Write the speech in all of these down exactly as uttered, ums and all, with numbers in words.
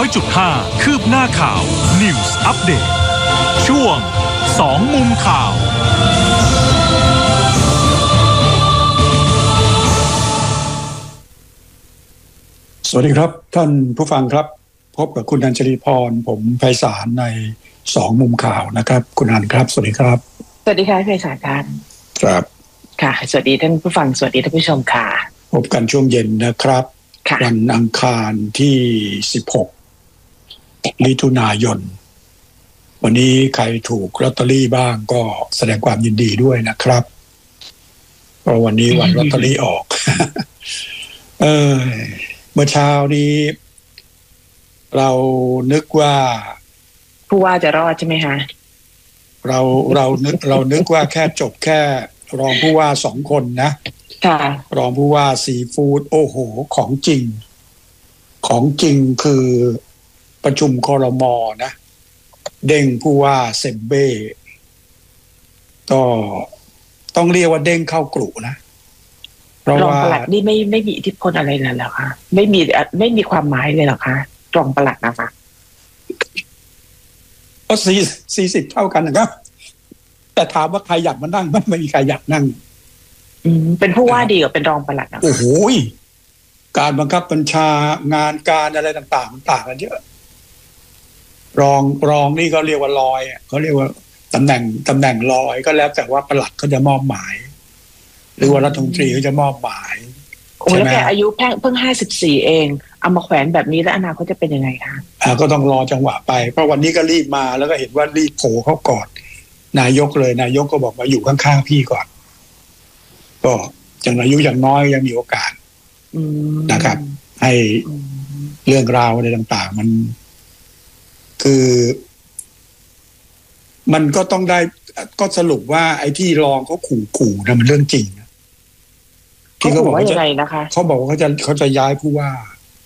อยจุดห้า คืบหน้าข่าว News Update ช่วงสองมุมข่าวสวัสดีครับท่านผู้ฟังครับพบกับคุณอัญชลีพรผมไพศาลในสองมุมข่าวนะครับคุณอัญครับสวัสดีครับสวัสดีค่ะไพศาลครับครับค่ะสวัสดีท่านผู้ฟังสวัสดีท่านผู้ชมค่ะพบกันช่วงเย็นนะครับวันอังคารที่สิบหกมิถุนายนวันนี้ใครถูกลอตเตอรี่บ้างก็แสดงความยินดีด้วยนะครับเพราะวันนี้วันลอตเตอรี่ออก เออเมื่อเช้านี้เรานึกว่าผู้ว่าจะรอดใช่ไหมคะเราเรานึกเรานึกว่าแค่จบแค่รองผู้ว่าสองคนนะค่ะรองผู้ว่าซีฟู้ดโอ้โหของจริงของจริงคือประชุมครม.นะเด้งผู้ว่าเซมเบ้ก็ต้องเรียกว่าเด้งเข้ากลุ่นะรองปลัดนี่ไม่ไม่มีอิทธิพลอะไรเลยเหรอคะไม่มีไม่มีความหมายเลยเหรอคะรองปลัดนะคะก็สี่สี่สิบเท่ากันนะครับแต่ถามว่าใครอยากมานั่งไม่มีใครอยากนั่งอืมเป็นผู้ว่าดีกว่าเป็นรองปลัดนะโอ้โหการบังคับบัญชางานการอะไรต่างๆต่างกันเยอะรองรองนี่เขาเรียกว่าลอยเขาเรียกว่าตำแหน่งตำแหน่งลอยก็แล้วแต่ว่าปลัดเขาจะมอบหมายหรือว่ารัฐมนตรีเขาจะมอบหมายโอ้แล้วแกอายุเพิ่งห้าสิบสี่เองเอามาแขวนแบบนี้แล้วอนาคตจะเป็นยังไงคะอ่าก็ต้องรอจังหวะไปเพราะวันนี้ก็รีบมาแล้วก็เห็นว่ารีบโผล่เข้ากอดนายกเลยนายกก็บอกมาอยู่ข้างๆพี่ก่อนก็จังอายุอย่างน้อยยังมีโอกาสนะครับให้เรื่องราวอะไรต่างๆมันคือมันก็ต้องได้ก็สรุปว่าไอ้ที่รองเขาขู่ๆนะมันเรื่องจริงที่เขาบอกว่ายังไงนะคะเขาบอกว่าเขาจะเขาจะย้ายผู้ว่า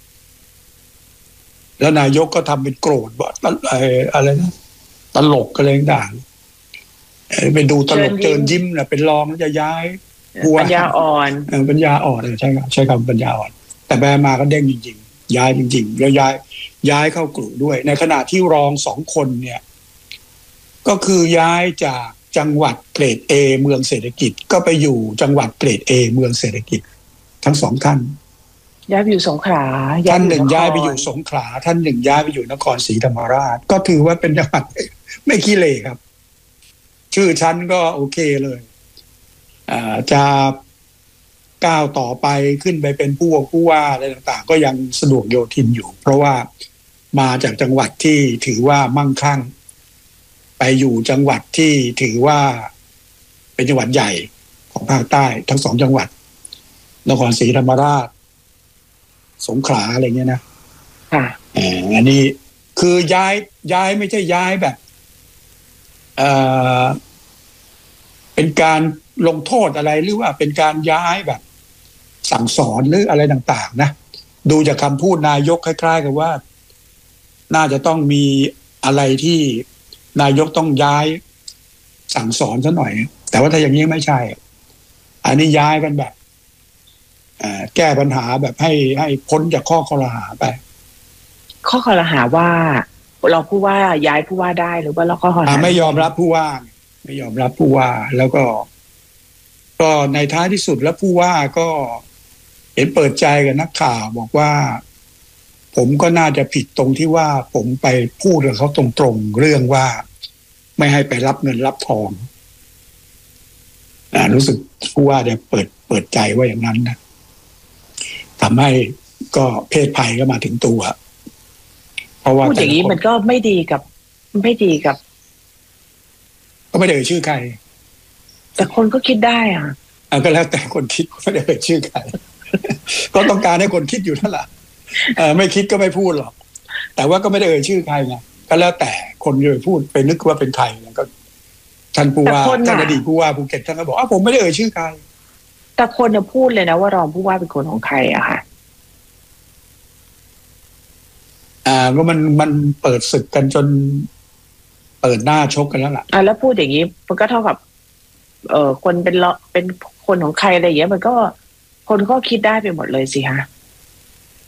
แล้วนายกก็ทำเป็นโกรธว่าอะไรนะตลกอะไรต่างๆไปดูตลกเจิญยิ้มนะเป็นรองแล้วจะย้ายผู้ว่าปัญญาอ่อนปัญญาอ่อนใช่ครับใช่คำปัญญาอ่อนแต่แบมาก็เด้งจริงๆย้ายจริงๆแล้วย้ายย้ายเข้ากลุ่มด้วยในขณะที่รองสองคนเนี่ยก็คือย้ายจากจังหวัดเกรด A เมืองเศรษฐกิจก็ไปอยู่จังหวัดเกรด A เมืองเศรษฐกิจทั้งสองท่านย้ายไปอยู่สงขลาท่านหนึ่งย้ายไปอยู่สงขลาท่านหนึ่งย้ายไปอยู่นครศรีธรรมราชก็ถือว่าเป็นจังหวัดไม่ขี้เหร่ครับชื่อชั้นก็โอเคเลยอ่าจะก้าวต่อไปขึ้นไปเป็นผู้ว่าผู้ว่าอะไรต่างๆก็ยังสะดวกโยทินอยู่เพราะว่ามาจากจังหวัดที่ถือว่ามั่งคั่งไปอยู่จังหวัดที่ถือว่าเป็นจังหวัดใหญ่ของภาคใต้ทั้งสองจังหวัดนครศรีธรรมราชสงขลาอะไรเงี้ยนะค่ะอันนี้คือย้ายย้ายไม่ใช่ย้ายแบบเอ่อเป็นการลงโทษอะไรหรือว่าเป็นการย้ายแบบสั่งสอนหรืออะไรต่างๆนะดูจากคำพูดนายกคล้ายๆกับว่าน่าจะต้องมีอะไรที่นายกต้องย้ายสั่งสอนซะหน่อยแต่ว่าถ้าอย่างนี้ไม่ใช่อันนี้ย้ายกันแบบแก้ปัญหาแบบให้ให้พ้นจากข้อคอรหาไปข้อคอรหาว่าเราผู้ว่าย้ายผู้ว่าได้หรือว่าเราข้อคอรหาไม่ยอมรับผู้ว่าไม่ยอมรับผู้ว่าแล้วก็ก็ในท้ายที่สุดแล้วผู้ว่าก็เห็นเปิดใจกับนักข่าวบอกว่าผมก็น่าจะผิดตรงที่ว่าผมไปพูดกับเขาตรงๆเรื่องว่าไม่ให้ไปรับเงินรับทองอ่ารู้สึกผู้ว่าเนี่ยเปิดเปิดใจว่าอย่างนั้นนะทำให้ก็เพศภัยก็มาถึงตัวเพราะว่าพูดอย่างนี้มันก็ไม่ดีกับไม่ดีกับก็ไม่ได้เอ่ยชื่อใครแต่คนก็คิดได้อ่ะอ่าก็แล้วแต่คนคิดไม่ได้เอ่ยชื่อใคร ก็ต้องการให้คนคิดอยู่นั่นแหละเออไม่คิดก็ไม่พูดหรอกแต่ว่าก็ไม่ได้เอ่ยชื่อใครไงก็แล้วแต่คนเลยพูดไปนึกว่าเป็นใครแล้วก็ท่านผู้ว่าท่านอดีตผู้ว่าภูเก็ตท่านก็บอกอ้าวผมไม่ได้เอ่ยชื่อใครแต่คนจะพูดเลยนะว่ารองผู้ว่าเป็นคนของใครอะค่ะอ่าก็มันมันเปิดศึกกันจนเปิดหน้าชกกันแล้วล่ะอ่าแล้วพูดอย่างนี้มันก็เท่ากับเอ่อคนเป็นละเป็นคนของใครอะไรอย่างเงี้ยมันก็คนก็คิดได้ไปหมดเลยสิฮะ